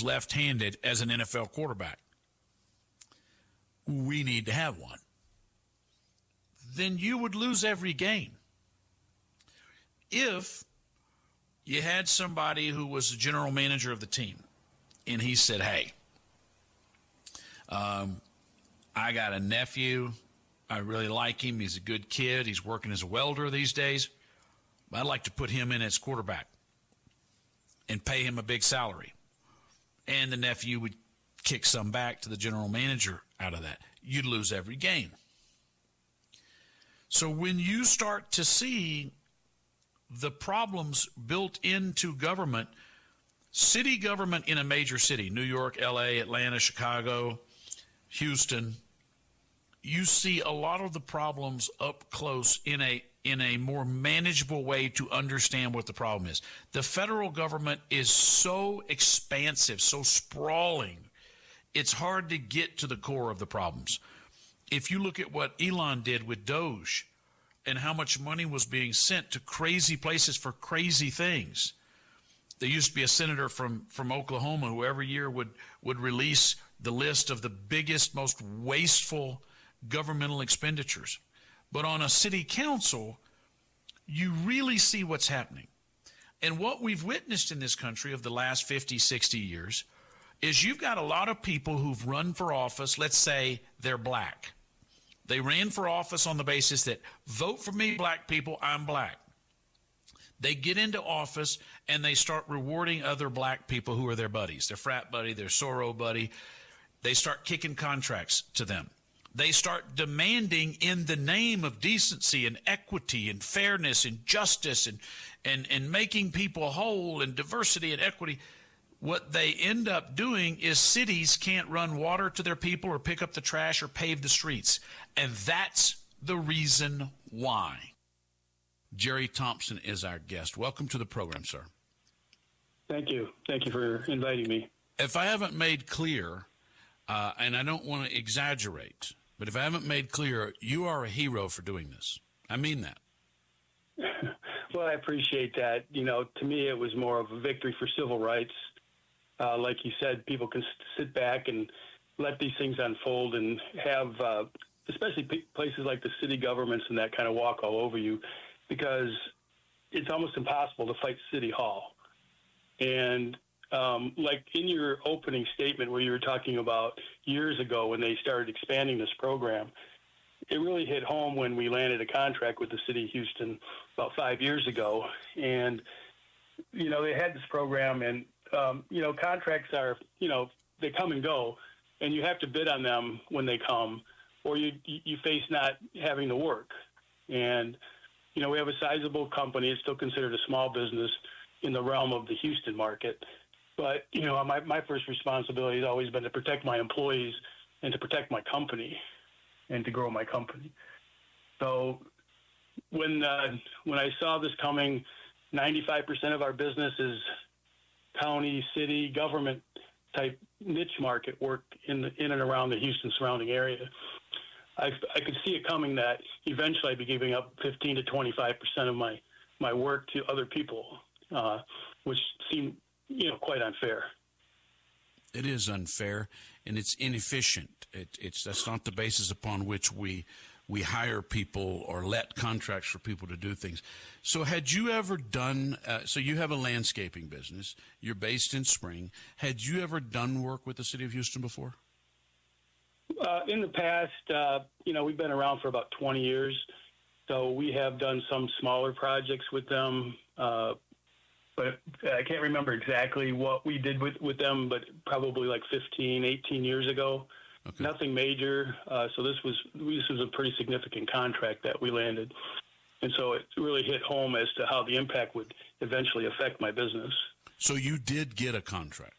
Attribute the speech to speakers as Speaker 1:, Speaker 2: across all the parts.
Speaker 1: is left-handed as an NFL quarterback. We need to have one. Then you would lose every game. If you had somebody who was the general manager of the team and he said, hey, I got a nephew. I really like him. He's a good kid. He's working as a welder these days. But I'd like to put him in as quarterback and pay him a big salary. And the nephew would kick some back to the general manager out of that. You'd lose every game. So when you start to see the problems built into government, city government in a major city, New York, L.A., Atlanta, Chicago, Houston, you see a lot of the problems up close in a more manageable way to understand what the problem is. The federal government is so expansive, so sprawling, it's hard to get to the core of the problems. If you look at what Elon did with Doge and how much money was being sent to crazy places for crazy things. There used to be a senator from Oklahoma who every year would release the list of the biggest, most wasteful governmental expenditures. But on a city council, you really see what's happening. And what we've witnessed in this country of the last 50, 60 years is you've got a lot of people who've run for office. Let's say they're black. They ran for office on the basis that vote for me, black people, I'm black. They get into office and they start rewarding other black people who are their buddies, their frat buddy, their soror buddy. They start kicking contracts to them. They start demanding in the name of decency and equity and fairness and justice and making people whole and diversity and equity. What they end up doing is cities can't run water to their people or pick up the trash or pave the streets. And that's the reason why. Jerry Thompson is our guest. Welcome to the program, sir.
Speaker 2: Thank you. Thank you for inviting me.
Speaker 1: If I haven't made clear, and I don't want to exaggerate, but if I haven't made clear, you are a hero for doing this. I mean that.
Speaker 2: Well, I appreciate that. You know, to me, it was more of a victory for civil rights. Like you said, people can sit back and let these things unfold and have, especially places like the city governments and that kind of walk all over you, because it's almost impossible to fight City Hall. And like in your opening statement where you were talking about years ago when they started expanding this program, it really hit home when we landed a contract with the city of Houston about 5 years ago. And, you know, they had this program and, you know, contracts are, you know, they come and go and you have to bid on them when they come or you face not having to work. And, you know, we have a sizable company. It's still considered a small business in the realm of the Houston market. But, you know, my first responsibility has always been to protect my employees and to protect my company and to grow my company. So when I saw this coming, 95% of our business is county, city, government type niche market work in and around the Houston surrounding area. I could see it coming that eventually I'd be giving up 15 to 25% of my work to other people, which seemed, you know, quite unfair.
Speaker 1: It is unfair, and it's inefficient. That's not the basis upon which we hire people or let contracts for people to do things. So had you ever done, so you have a landscaping business, you're based in Spring. Had you ever done work with the city of Houston before?
Speaker 2: In the past, you know, we've been around for about 20 years. So we have done some smaller projects with them, but I can't remember exactly what we did with them, but probably like 15, 18 years ago. Okay. Nothing major. So this was a pretty significant contract that we landed. And so it really hit home as to how the impact would eventually affect my business.
Speaker 1: So you did get a contract?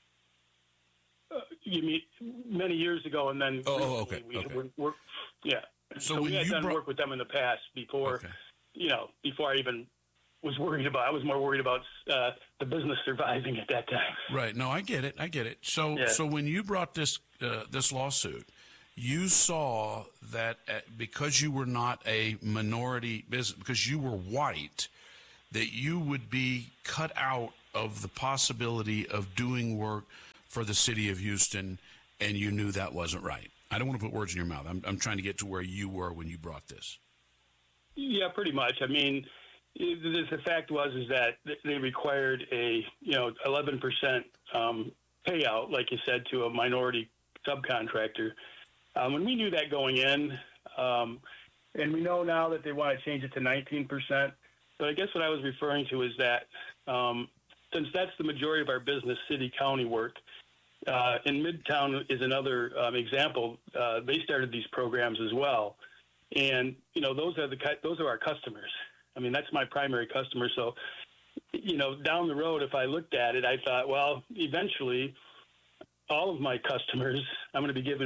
Speaker 2: You mean many years ago, and then
Speaker 1: okay.
Speaker 2: Yeah. So we had done work with them in the past before, you know, before I even was worried about. I was more worried about the business surviving at that time.
Speaker 1: Right. No, I get it. So so when you brought this lawsuit, you saw that because you were not a minority business, because you were white, that you would be cut out of the possibility of doing work for the city of Houston, and you knew that wasn't right. I don't want to put words in your mouth. I'm trying to get to where you were when you brought this.
Speaker 2: Yeah, pretty much. I mean, the fact is that they required a 11% payout, like you said, to a minority subcontractor. When we knew that going in, and we know now that they want to change it to 19%. But I guess what I was referring to is that since that's the majority of our business, city-county work, in Midtown is another example. They started these programs as well, and those are our customers. I mean, that's my primary customer. So, down the road, if I looked at it, I thought, well, eventually, all of my customers, I'm going to be giving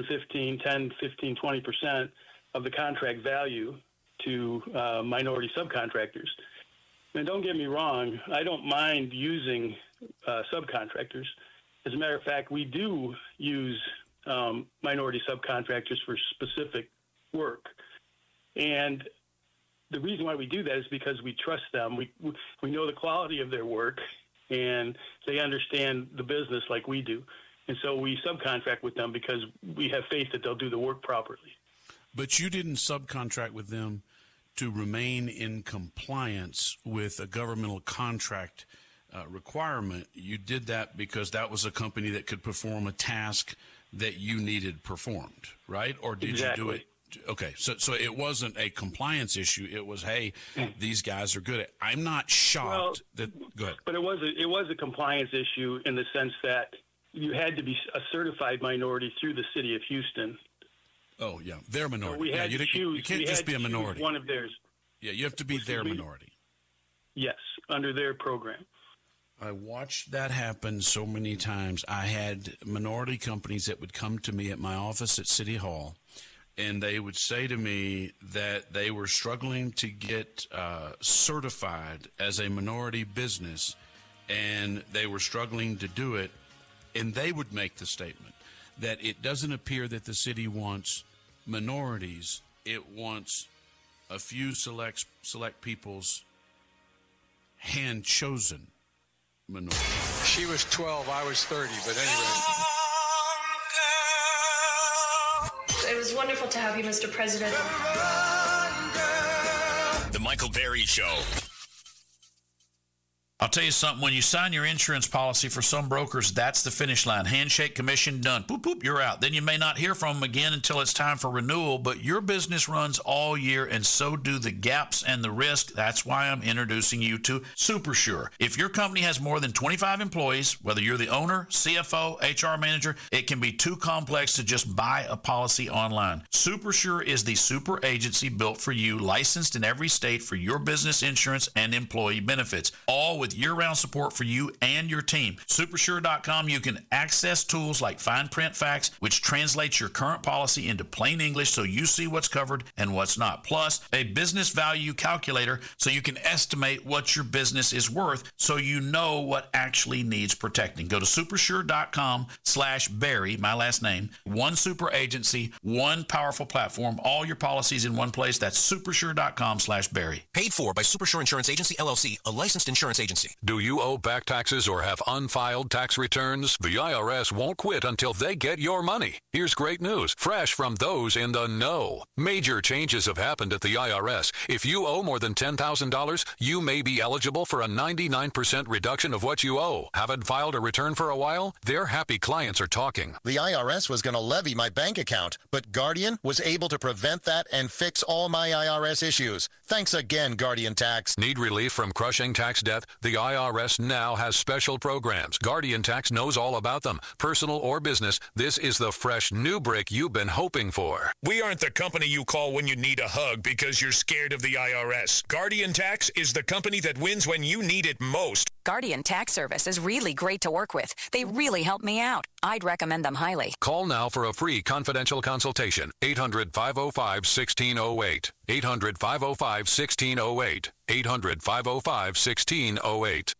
Speaker 2: 20% of the contract value to minority subcontractors. And don't get me wrong, I don't mind using subcontractors. As a matter of fact, we do use minority subcontractors for specific work. And the reason why we do that is because we trust them. We know the quality of their work, and they understand the business like we do. And so we subcontract with them because we have faith that they'll do the work properly.
Speaker 1: But you didn't subcontract with them to remain in compliance with a governmental contract requirement. You did that because that was a company that could perform a task that you needed performed, right? Or did
Speaker 2: Exactly.
Speaker 1: you do it? Okay, so it wasn't a compliance issue. It was, hey, these guys are good at. I'm not shocked that. Go ahead.
Speaker 2: But it was a compliance issue in the sense that you had to be a certified minority through the city of Houston.
Speaker 1: Oh yeah, their minority.
Speaker 2: So we had
Speaker 1: you can't just be a minority.
Speaker 2: One of theirs.
Speaker 1: Yeah, you have to be their minority.
Speaker 2: Yes, under their program.
Speaker 1: I watched that happen so many times. I had minority companies that would come to me at my office at City Hall, and they would say to me that they were struggling to get certified as a minority business, and they were struggling to do it, and they would make the statement that it doesn't appear that the city wants minorities. It wants a few select people's hand-chosen minorities.
Speaker 3: She was 12, I was 30, but anyway.
Speaker 4: It was wonderful to have you, Mr. President.
Speaker 5: The Michael Berry Show.
Speaker 1: I'll tell you something. When you sign your insurance policy, for some brokers, that's the finish line. Handshake, commission, done. Boop, boop, you're out. Then you may not hear from them again until it's time for renewal, but your business runs all year, and so do the gaps and the risk. That's why I'm introducing you to SuperSure. If your company has more than 25 employees, whether you're the owner, CFO, HR manager, it can be too complex to just buy a policy online. SuperSure is the super agency built for you, licensed in every state for your business insurance and employee benefits, all with year-round support for you and your team. Supersure.com, you can access tools like fine print facts, which translates your current policy into plain English so you see what's covered and what's not. Plus, a business value calculator so you can estimate what your business is worth so you know what actually needs protecting. Go to supersure.com/Barry, my last name. One super agency, one powerful platform, all your policies in one place. That's supersure.com/Barry.
Speaker 5: Paid for by Supersure Insurance Agency, LLC, a licensed insurance agency.
Speaker 6: Do you owe back taxes or have unfiled tax returns? The IRS won't quit until they get your money. Here's great news, fresh from those in the know. Major changes have happened at the IRS. If you owe more than $10,000, you may be eligible for a 99% reduction of what you owe. Haven't filed a return for a while? Their happy clients are talking.
Speaker 7: The IRS was going to levy my bank account, but Guardian was able to prevent that and fix all my IRS issues. Thanks again, Guardian Tax.
Speaker 6: Need relief from crushing tax debt? The IRS now has special programs. Guardian Tax knows all about them. Personal or business, this is the fresh new brick you've been hoping for.
Speaker 5: We aren't the company you call when you need a hug because you're scared of the IRS. Guardian Tax is the company that wins when you need it most.
Speaker 8: Guardian Tax Service is really great to work with. They really help me out. I'd recommend them highly.
Speaker 6: Call now for a free confidential consultation. 800-505-1608. 800-505-1608. 800-505-1608.